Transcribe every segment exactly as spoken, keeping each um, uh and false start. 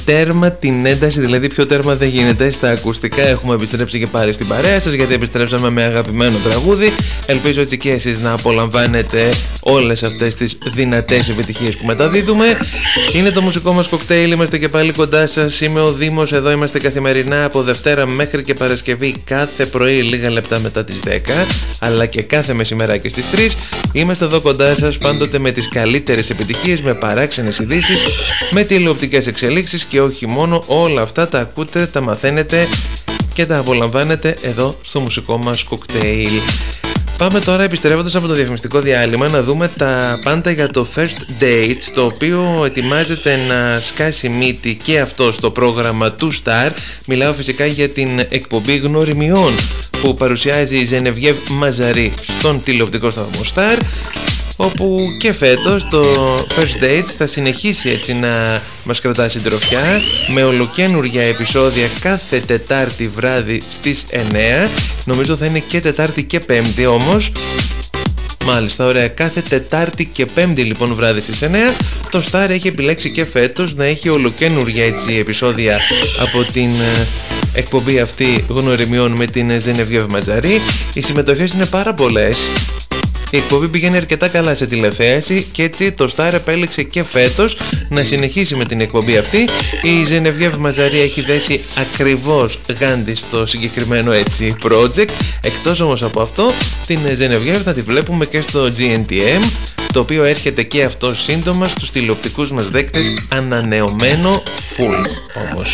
τέρμα την ένταση, δηλαδή πιο τέρμα δεν γίνεται. Στα ακουστικά έχουμε επιστρέψει και πάλι στην παρέα σας, γιατί επιστρέψαμε με αγαπημένο τραγούδι. Ελπίζω έτσι και εσείς να απολαμβάνετε όλες αυτές τις δυνατές επιτυχίες που μεταδίδουμε. Είναι το μουσικό μας κοκτέιλ, είμαστε και πάλι κοντά σας. Είμαι ο Δήμος, εδώ είμαστε καθημερινά από Δευτέρα μέχρι και Παρασκευή, κάθε πρωί λίγα λεπτά μετά τις δέκα, αλλά και κάθε μεσημεράκι στις τρεις. Είμαστε εδώ κοντά σας πάντοτε με τις καλύτερες επιτυχίες, με παράξενες ειδήσεις, με τηλεοπτικές εξελίξεις και όχι μόνο. Όλα αυτά τα ακούτε, τα μαθαίνετε και τα απολαμβάνετε εδώ στο μουσικό μας κοκτέιλ. Πάμε τώρα, επιστρέφοντας από το διαφημιστικό διάλειμμα, να δούμε τα πάντα για το First Date, το οποίο ετοιμάζεται να σκάσει μύτη και αυτό στο πρόγραμμα του Star. Μιλάω φυσικά για την εκπομπή Γνωριμιών που παρουσιάζει η Ζενεβιέβ Μαζαρί στον τηλεοπτικό σταθμό Star, όπου και φέτος το First Dates θα συνεχίσει έτσι να μας κρατά συντροφιά με ολοκαίνουργια επεισόδια κάθε Τετάρτη βράδυ στις εννέα. Νομίζω θα είναι και Τετάρτη και Πέμπτη όμως. Μάλιστα, ωραία. Κάθε Τετάρτη και Πέμπτη λοιπόν βράδυ στις εννέα. Το Star έχει επιλέξει και φέτος να έχει ολοκαίνουργια έτσι επεισόδια από την εκπομπή αυτή Γνωριμιών με την Ζενεβιέβ Μαζαρί. Οι συμμετοχές είναι πάρα πολλές. Η εκπομπή πηγαίνει αρκετά καλά σε τηλεθέαση και έτσι το Star επέλεξε και φέτος να συνεχίσει με την εκπομπή αυτή. Η Ζενεβιέβ Μαζαρί έχει δέσει ακριβώς γάντι στο συγκεκριμένο έτσι project. Εκτός όμως από αυτό, την Ζενεβιέβ θα τη βλέπουμε και στο τζι εν τι εμ, το οποίο έρχεται και αυτό σύντομα στους τηλεοπτικούς μας δέκτες, ανανεωμένο full όμως.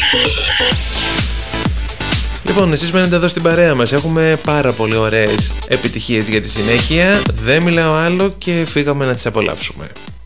Λοιπόν, εσείς μένετε εδώ στην παρέα μας. Έχουμε πάρα πολύ ωραίες επιτυχίες για τη συνέχεια. Δεν μιλάω άλλο και φύγαμε να τις απολαύσουμε.